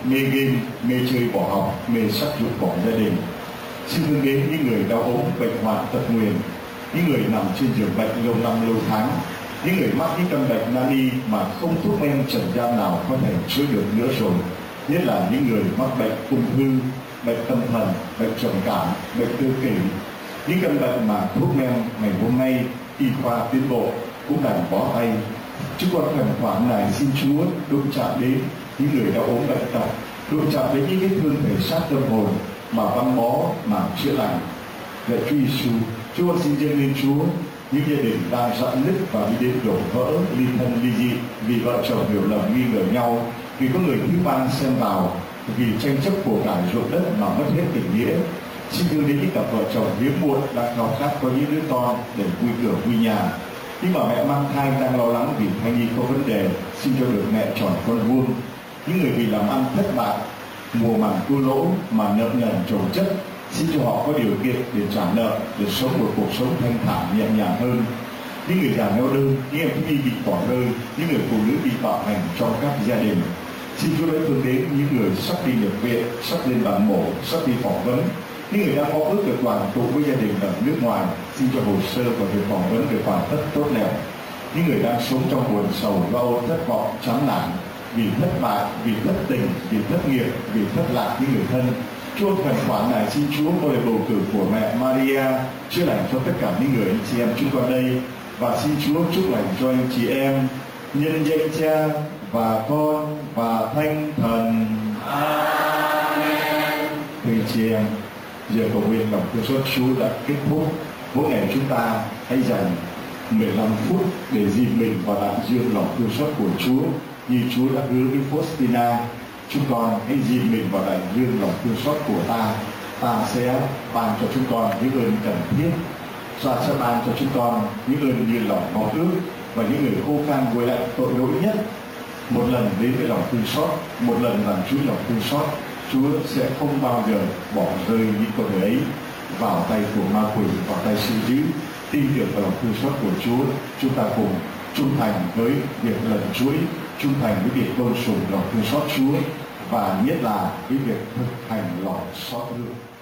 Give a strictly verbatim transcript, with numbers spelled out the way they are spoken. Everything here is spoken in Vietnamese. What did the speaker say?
mê game, mê chơi bỏ học, mê sắc dục bỏ gia đình. Xin thương đến những người đau ốm, bệnh hoạn, tật nguyền, những người nằm trên giường bệnh lâu năm lâu tháng, những người mắc những căn bệnh nan y mà không thuốc men trần gian nào có thể chữa được nữa rồi, nhất là những người mắc bệnh ung thư, bệnh tâm thần, bệnh trầm cảm, bệnh tự kỷ, những căn bệnh mà thuốc men ngày hôm nay y khoa tiến bộ cũng đành bó tay. Chúng con khẩn khoản này xin Chúa đụng chạm đến những người đau ốm bệnh tật, đụng chạm đến những vết thương thể xác tâm hồn mà băng bó mà chữa lành. Lạy Chúa Giêsu, Chúa con xin dâng lên Chúa những gia đình đang rạn nứt và đi đến đổ vỡ, ly thân ly dị vì vợ chồng hiểu lầm nghi ngờ nhau, vì có người thứ ba xen vào, vì tranh chấp của cải ruộng đất mà mất hết tình nghĩa. Xin thương đến những cặp vợ chồng hiếm muộn đang khao khát có những đứa con để vui cửa vui nhà, nhưng mà mẹ mang thai đang lo lắng vì thai nhi có vấn đề, xin cho được mẹ tròn con vuông. Những người vì làm ăn thất bại, mùa màng thua lỗ mà nợ nần chồng chất, xin cho họ có điều kiện để trả nợ, để sống một cuộc sống thanh thản nhẹ nhàng hơn. Những người già neo đơn, những em thiếu nhi bị bỏ rơi, những người phụ nữ bị bạo hành trong các gia đình, xin Chúa đã thương đến những người sắp đi nhập viện, sắp lên bàn mổ, sắp đi phỏng vấn, những người đang có ước được đoàn tụ với gia đình ở nước ngoài, xin cho hồ sơ và việc phỏng vấn được hoàn tất tốt đẹp. Những người đang sống trong buồn sầu, lo âu, thất vọng, chán nản vì thất bại, vì thất tình, vì thất nghiệp, vì thất lạc những người thân, Chúa khẩn khoản này xin Chúa có lời bầu cử của mẹ Maria chữa lành cho tất cả những người anh chị em chúng con đây, và xin Chúa chúc lành cho anh chị em nhân danh Cha và Con và Thánh Thần. Amen. Thưa anh chị em, giờ cầu nguyện lòng thương xót Chúa đã kết thúc. Mỗi ngày chúng ta hãy dành mười lăm phút để dìm mình vào đại dương lòng thương xót của Chúa, như Chúa đã hứa với Faustina. Chúng con hãy dìm mình vào đại dương lòng thương xót của ta. Ta sẽ ban cho chúng con những ơn cần thiết. Ta sẽ ban cho chúng con những ơn như lòng mong ước, và những người khô khan nguội lạnh tội lỗi nhất một lần đến với lòng thương xót, một lần làm Chúa lòng thương xót, Chúa sẽ không bao giờ bỏ rơi những con người ấy vào tay của ma quỷ, vào tay sự dữ. Tin tưởng vào lòng thương xót của Chúa, chúng ta cùng trung thành với việc lần chuỗi, trung thành với việc tôn sùng lòng thương xót Chúa, và nhất là cái việc thực hành lòng xót thương.